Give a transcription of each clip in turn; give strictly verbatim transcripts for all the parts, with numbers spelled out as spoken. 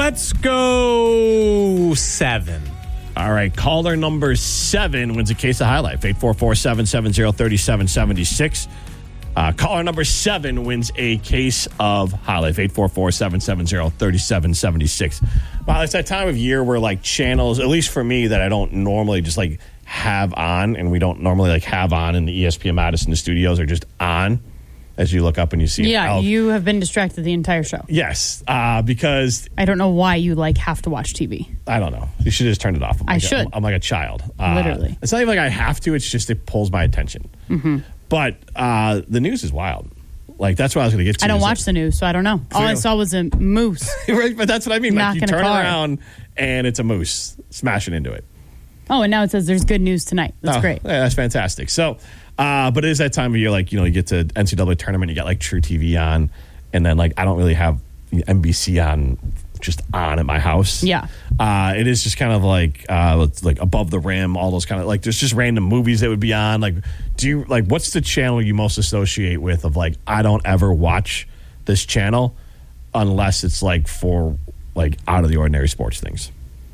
Let's go seven. All right, caller number seven wins a case of High Life. eight four four, seven seven zero, three seven seven six. Uh, caller number seven wins a case of High Life. eight four four, seven seven zero, three seven seven six. Wow, it's that time of year where, like, channels, at least for me, that I don't normally just, like, have on, and we don't normally, like, have on in the E S P N Madison studios, are just on as you look up and you see Yeah, Elf. you have been distracted the entire show. Yes, uh, because I don't know why you, like, have to watch T V. I don't know. You should have just turned it off. I'm I like should. A, I'm like a child. Uh, Literally. It's not even like I have to. It's just it pulls my attention. Mm-hmm. But uh, the news is wild. Like, that's what I was going to get to. I don't watch like, the news, so I don't know. All I saw was a moose. Right, but that's what I mean. Like, you Knocking a turn car. around and it's a moose smashing into it. Oh, and now it says there's good news tonight. That's Oh, great. Yeah, that's fantastic. So, uh, but it is that time of year, like, you know, you get to N C double A tournament, you got, like, True T V on, and then, like, I don't really have N B C on, just on at my house. Yeah. Uh, it is just kind of like, uh, like Above the Rim, all those kind of, like, there's just random movies that would be on. Like, do you, like, what's the channel you most associate with of, like, I don't ever watch this channel unless it's, like, for, like, out of the ordinary sports things?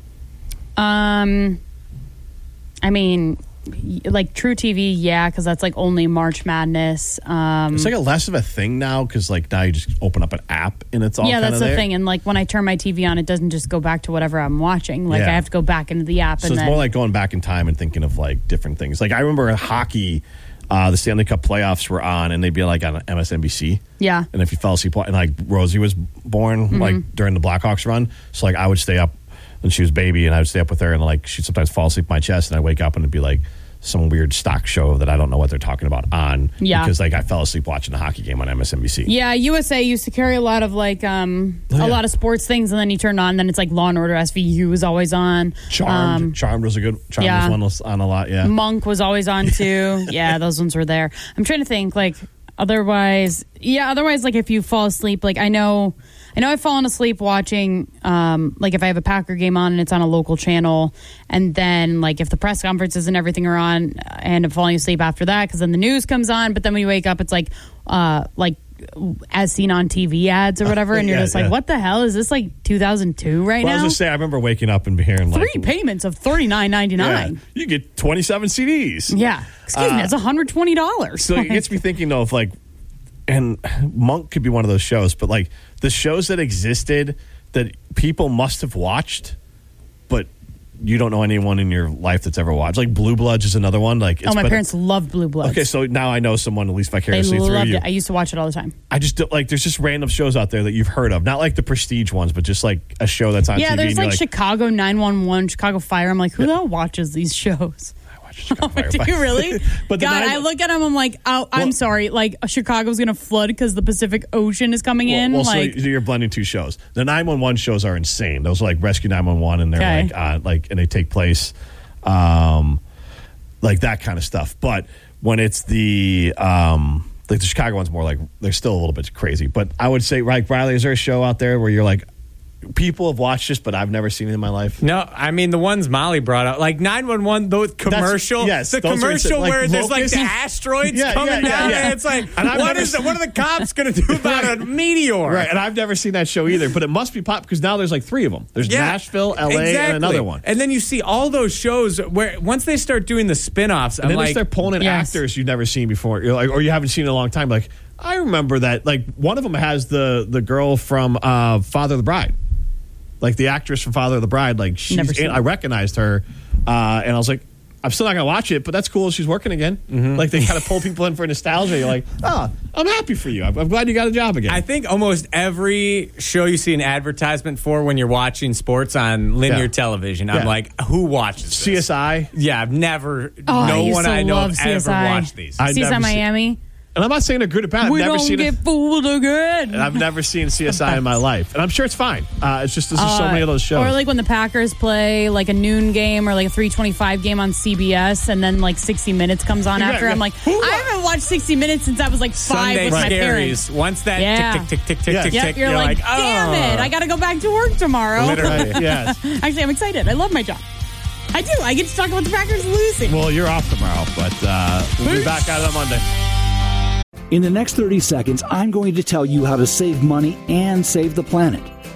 Um, I mean, y- like True T V, yeah, because that's like only March Madness. Um, It's like a less of a thing now because, like, now you just open up an app and it's all yeah, kind that's of the there. thing. And like when I turn my T V on, it doesn't just go back to whatever I'm watching. Like Yeah. I have to go back into the app. So and it's then, more like going back in time and thinking of, like, different things. Like, I remember hockey, uh, the Stanley Cup playoffs were on, and they'd be, like, on M S N B C. yeah, And if you fell asleep, and, like, Rosie was born, Mm-hmm. like, during the Blackhawks run. So, like, I would stay up when she was a baby, and I would stay up with her, and, like, she'd sometimes fall asleep in my chest, and I'd wake up, and it'd be, like, some weird stock show that I don't know what they're talking about on. Yeah. Because, like, I fell asleep watching a hockey game on M S N B C. yeah. U S A used to carry a lot of like um Oh, yeah. a lot of sports things, and then you turn on, then it's like Law and Order S V U was always on. Charmed. Um, Charmed was a good, Charmed yeah. was one was on a lot, yeah. Monk was always on too. Yeah, those ones were there. I'm trying to think like otherwise. Yeah, otherwise like if you fall asleep, like I know, I know I've fallen asleep watching. Um, like if I have a Packer game on and it's on a local channel, and then like if the press conferences and everything are on, I end up falling asleep after that because then the news comes on. But then when you wake up, it's like, uh, like. as seen on T V ads or whatever, and you're Yeah, just like, yeah. what the hell is this, like two thousand two right Well, I was now? just saying, I remember waking up and hearing, like, Three payments of thirty-nine ninety-nine. yeah, you get twenty-seven C Ds. Yeah. Excuse me, Uh, it's one hundred twenty dollars. So it gets me thinking, though, of, like, and Monk could be one of those shows, but, like, the shows that existed that people must have watched, but you don't know anyone in your life that's ever watched. Like, Blue Bloods is another one. Like, it's Oh, my been- parents loved Blue Bloods. Okay, so now I know someone, at least They vicariously through loved you. it. I used to watch it all the time. I just don't, like, there's just random shows out there that you've heard of. Not like the prestige ones, but just, like, a show that's on Yeah, T V. there's and you're like, Chicago nine one one, Chicago Fire. I'm like, who the hell watches these shows? I watch Chicago Fire. Do you really? But the God, nine- I look at them, I'm like, oh, I'm Well- sorry. Like, Chicago's going to flood because the Pacific Ocean is coming in. Well, like, so you're blending two shows. The nine one one shows are insane. Those are like Rescue nine one one, and they're Okay. like, uh, like, and they take place, um, like that kind of stuff. But when it's the, um, like the Chicago one's more like they're still a little bit crazy. But I would say, right, Riley, is there a show out there where you're like, people have watched this, but I've never seen it in my life? No, I mean the ones Molly brought up, like nine one one, the commercial, yes, the those are commercial insane. Like where there's like Locust? the asteroids Yeah, coming yeah, yeah, down, yeah. and it's like, And I've what never is the, seen- what are the cops going to do about a meteor? Right, and I've never seen that show either, but it must be pop because now there's like three of them. There's Yeah, Nashville, L A, exactly. and another one. And then you see all those shows where once they start doing the spin-offs, And I'm then they like, start pulling in Yes. actors you've never seen before, You're like, or you haven't seen in a long time. Like, I remember that. Like, one of them has the the girl from uh, Father of the Bride, like the actress from Father of the Bride. Like, she's Never seen in, it. I recognized her, uh, and I was like, I'm still not gonna watch it, but that's cool. She's working again. Like, they kind of pull people in for nostalgia. You're like, oh, I'm happy for you. I'm, I'm glad you got a job again. I think almost every show you see an advertisement for when you're watching sports on linear Yeah. television, I'm Yeah. like, who watches this? C S I, Yeah, I've never, oh, I no used one to I know love have C S I. ever watched these. I- C S I never seen- Miami. and I'm not saying they're good or bad. I've We never don't seen get it. fooled again. And I've never seen C S I in my life, and I'm sure it's fine. Uh, it's just there's just so Uh, many of those shows. Or like when the Packers play like a noon game or like a three twenty-five game on C B S, and then like sixty minutes comes on Yeah, after. yeah. I'm like, Who- I haven't watched sixty minutes since I was like five Sunday with my parents. scaries. Once that Yeah. tick, tick, tick, tick, Yeah. tick, Yep, tick, you're, like, damn oh. it, I got to go back to work tomorrow. Literally, yes. Actually, I'm excited. I love my job. I do. I get to talk about the Packers losing. Well, you're off tomorrow, but uh, we'll be back out on Monday. In the next thirty seconds, I'm going to tell you how to save money and save the planet.